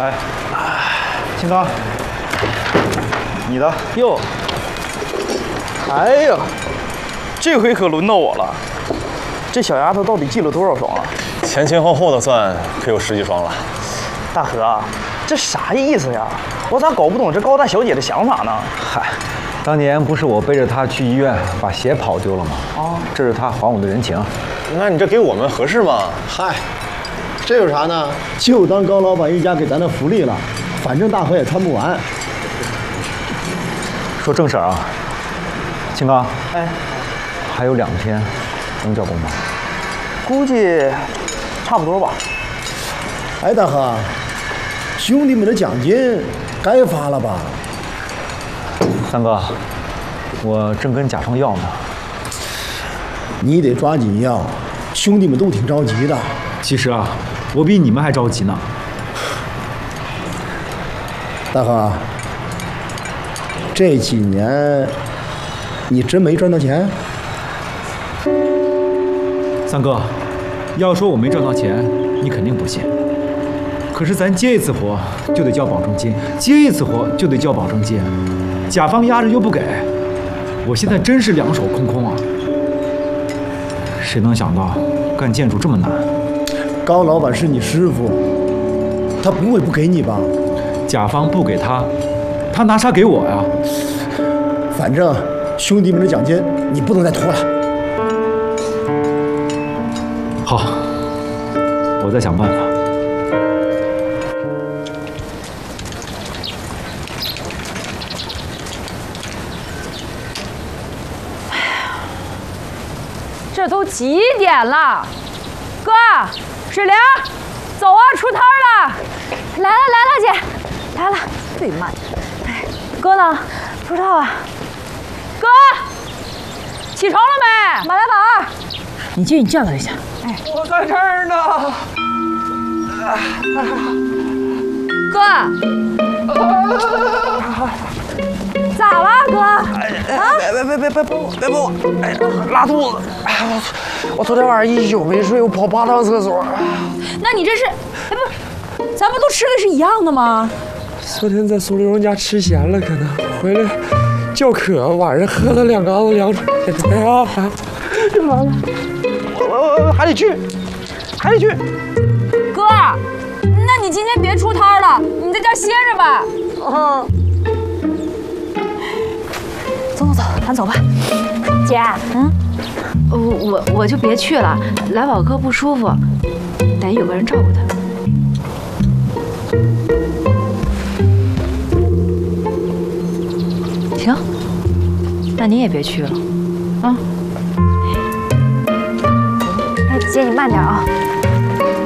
哎，青刚，你的哟，哎呀，这回可轮到我了。这小丫头到底系了多少双啊？ 前前后后的算，可有10几双了。 大河，这啥意思呀？我咋搞不懂这高大小姐的想法呢？ 嗨，当年不是我背着她去医院把鞋跑丢了吗？哦，这是她还我的人情。 那你这给我们合适吗？ 嗨，这有啥呢？就当高老板一家给咱的福利了，反正大河也穿不完。 说正事儿啊，青刚， 哎， 还有2天能交工吗？ 估计差不多吧。 哎，大河，兄弟们的奖金该发了吧？ 三哥，我正跟甲方要呢。 你得抓紧要，兄弟们都挺着急的。 其实啊，我比你们还着急呢。 大河，这几年你真没赚到钱？ 三哥，要说我没赚到钱，你肯定不信。可是咱接一次活就得交保证金，接一次活就得交保证金，甲方压着又不给，我现在真是2手空空啊！谁能想到干建筑这么难？ 高老板是你师傅，他不会不给你吧？ 甲方不给他，他拿啥给我呀？ 反正兄弟们的奖金你不能再拖了。 好，我再想办法。 这都几点了？哥，水灵，走啊，出摊了！来了，姐，来了，最慢。哎，哥呢？不知道啊。哥，起床了没？马来宝，你进去叫他一下。哎， 我在这儿呢。 哥，咋了，哥？啊！ 别我！哎呀，拉肚子！哎呀，我昨天晚上1宿没睡，我跑8趟厕所。 那你这是，哎不，咱不都吃的是一样的吗？ 昨天在苏丽蓉家吃咸了，可能回来叫渴，晚上喝了2缸子凉水。哎呀，就完了。 我还得去。 哥，那你今天别出摊了，你在家歇着吧。 嗯。 走，咱走吧。 姐，我就别去了，来宝哥不舒服，得有个人照顾他。行，那你也别去了，啊。哎，姐你慢点啊。